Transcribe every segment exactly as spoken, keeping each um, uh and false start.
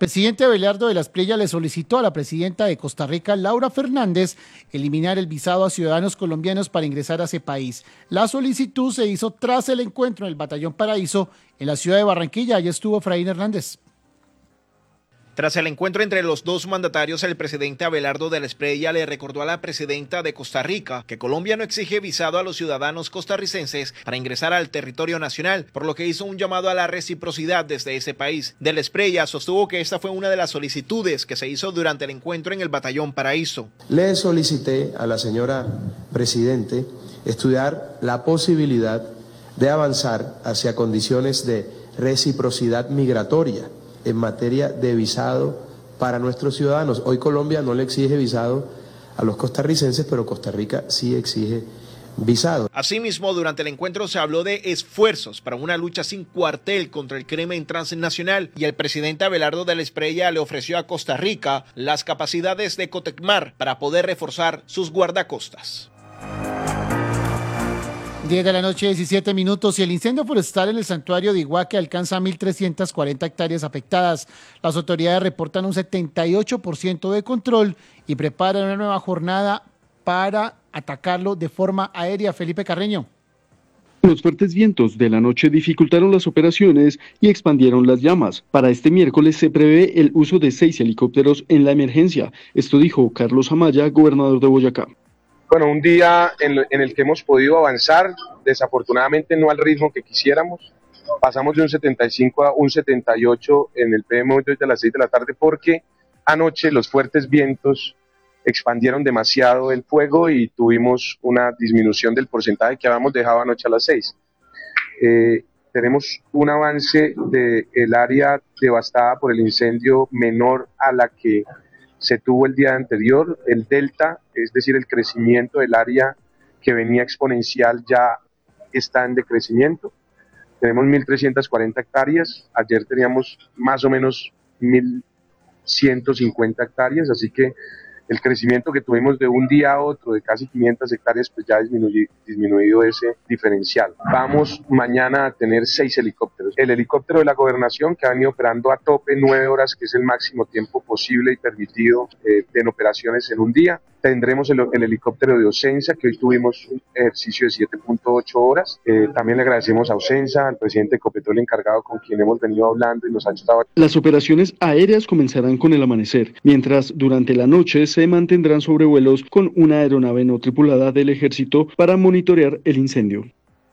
Presidente Abelardo de la Espriella le solicitó a la presidenta de Costa Rica, Laura Fernández, eliminar el visado a ciudadanos colombianos para ingresar a ese país. La solicitud se hizo tras el encuentro en el Batallón Paraíso en la ciudad de Barranquilla. Allí estuvo Efraín Hernández. Tras el encuentro entre los dos mandatarios, el presidente Abelardo de la Espriella le recordó a la presidenta de Costa Rica que Colombia no exige visado a los ciudadanos costarricenses para ingresar al territorio nacional, por lo que hizo un llamado a la reciprocidad desde ese país. De la Espriella sostuvo que esta fue una de las solicitudes que se hizo durante el encuentro en el Batallón Paraíso. Le solicité a la señora presidente estudiar la posibilidad de avanzar hacia condiciones de reciprocidad migratoria en materia de visado para nuestros ciudadanos. Hoy Colombia no le exige visado a los costarricenses, pero Costa Rica sí exige visado. Asimismo, durante el encuentro se habló de esfuerzos para una lucha sin cuartel contra el crimen transnacional y el presidente Abelardo de la Espriella le ofreció a Costa Rica las capacidades de Cotecmar para poder reforzar sus guardacostas. diez de la noche, diecisiete minutos, y el incendio forestal en el santuario de Iguaque alcanza mil trescientas cuarenta hectáreas afectadas. Las autoridades reportan un setenta y ocho por ciento de control y preparan una nueva jornada para atacarlo de forma aérea. Felipe Carreño. Los fuertes vientos de la noche dificultaron las operaciones y expandieron las llamas. Para este miércoles se prevé el uso de seis helicópteros en la emergencia. Esto dijo Carlos Amaya, gobernador de Boyacá. Bueno, un día en, en el que hemos podido avanzar, desafortunadamente no al ritmo que quisiéramos. Pasamos de un setenta y cinco a un setenta y ocho en el P M desde las seis de la tarde porque anoche los fuertes vientos expandieron demasiado el fuego y tuvimos una disminución del porcentaje que habíamos dejado anoche a las seis. Eh, tenemos un avance del área devastada por el incendio menor a la que se tuvo el día anterior. El delta, es decir, el crecimiento del área que venía exponencial ya está en decrecimiento. Tenemos mil trescientas cuarenta hectáreas, ayer teníamos más o menos mil ciento cincuenta hectáreas, así que el crecimiento que tuvimos de un día a otro de casi quinientas hectáreas, pues ya ha disminuido, disminuido ese diferencial. Vamos mañana a tener seis helicópteros. El helicóptero de la gobernación que ha venido operando a tope nueve horas, que es el máximo tiempo posible y permitido eh, en operaciones en un día. Tendremos el, el helicóptero de Ocensa, que hoy tuvimos un ejercicio de siete punto ocho horas. Eh, también le agradecemos a Ocensa, al presidente de Ecopetrol encargado con quien hemos venido hablando y nos ha ayudado. Las operaciones aéreas comenzarán con el amanecer, mientras durante la noche se mantendrán sobrevuelos con una aeronave no tripulada del ejército para monitorear el incendio.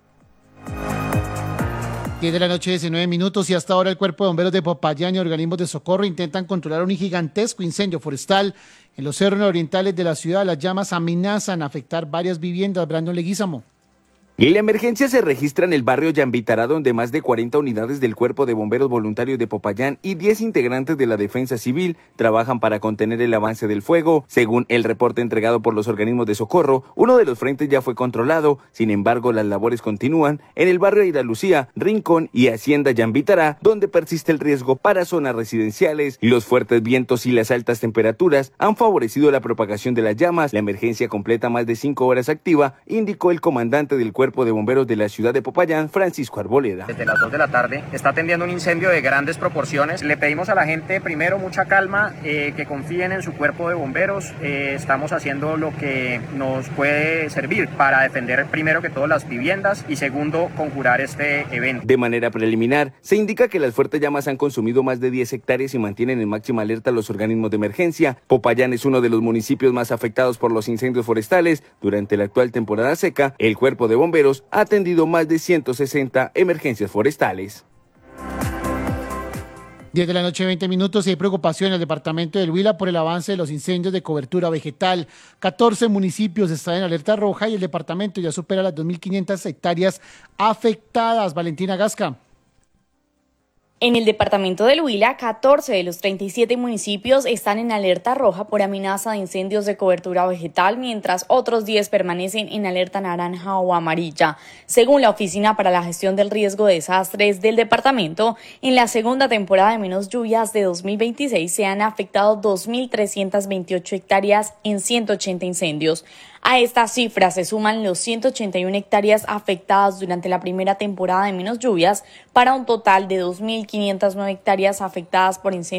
diez de la noche, diecinueve minutos, y hasta ahora el Cuerpo de Bomberos de Popayán y organismos de socorro intentan controlar un gigantesco incendio forestal en los cerros orientales de la ciudad. Las llamas amenazan afectar varias viviendas. Brandon Leguízamo. Y la emergencia se registra en el barrio Yambitará, donde más de cuarenta unidades del Cuerpo de Bomberos Voluntarios de Popayán y diez integrantes de la Defensa Civil trabajan para contener el avance del fuego. Según el reporte entregado por los organismos de socorro, uno de los frentes ya fue controlado. Sin embargo, las labores continúan en el barrio Ida Lucía, Rincón y Hacienda Yambitará, donde persiste el riesgo para zonas residenciales. Los fuertes vientos y las altas temperaturas han favorecido la propagación de las llamas. La emergencia completa más de cinco horas activa, indicó el comandante del Cuerpo de Bomberos de la ciudad de Popayán, Francisco Arboleda. Desde las dos de la tarde está atendiendo un incendio de grandes proporciones. Le pedimos a la gente primero mucha calma, eh, que confíen en su cuerpo de bomberos. Eh, estamos haciendo lo que nos puede servir para defender primero que todo las viviendas y segundo conjurar este evento. De manera preliminar, se indica que las fuertes llamas han consumido más de diez hectáreas y mantienen en máxima alerta a los organismos de emergencia. Popayán es uno de los municipios más afectados por los incendios forestales. Durante la actual temporada seca, el Cuerpo de Bomberos ha atendido más de ciento sesenta emergencias forestales. diez de la noche, veinte minutos, y hay preocupación en el departamento del Huila por el avance de los incendios de cobertura vegetal. catorce municipios están en alerta roja y el departamento ya supera las dos mil quinientas hectáreas afectadas. Valentina Gasca. En el departamento del Huila, catorce de los treinta y siete municipios están en alerta roja por amenaza de incendios de cobertura vegetal, mientras otros diez permanecen en alerta naranja o amarilla. Según la Oficina para la Gestión del Riesgo de Desastres del departamento, en la segunda temporada de menos lluvias de dos mil veintiséis se han afectado dos mil trescientas veintiocho hectáreas en ciento ochenta incendios. A estas cifras se suman los ciento ochenta y una hectáreas afectadas durante la primera temporada de menos lluvias, para un total de dos mil quinientas nueve hectáreas afectadas por incendios